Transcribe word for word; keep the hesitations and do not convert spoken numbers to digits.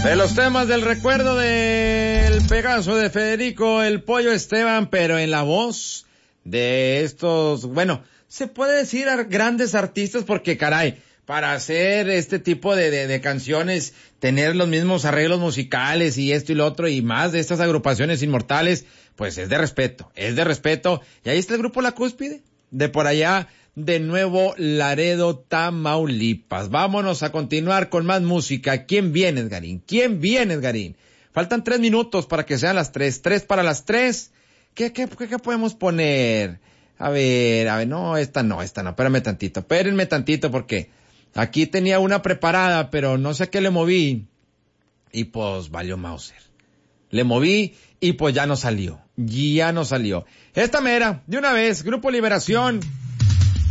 De los temas del recuerdo del Pegaso de Federico el Pollo Esteban, pero en la voz de estos, bueno, se puede decir a grandes artistas porque caray, para hacer este tipo de, de, de canciones, tener los mismos arreglos musicales y esto y lo otro y más de estas agrupaciones inmortales, pues es de respeto, es de respeto. Y ahí está el grupo La Cúspide, de por allá, de Nuevo Laredo, Tamaulipas. Vámonos a continuar con más música. ¿Quién viene, Edgarín? ¿Quién viene, Edgarín? Faltan tres minutos para que sean las tres. Tres para las tres. ¿Qué, qué, qué, qué podemos poner? A ver, a ver, no, esta no, esta no. Espérame tantito, espérenme tantito porque aquí tenía una preparada, pero no sé qué le moví. Y pues valió Mauser. Le moví y pues ya no salió. Ya no salió. Esta mera, de una vez, Grupo Liberación.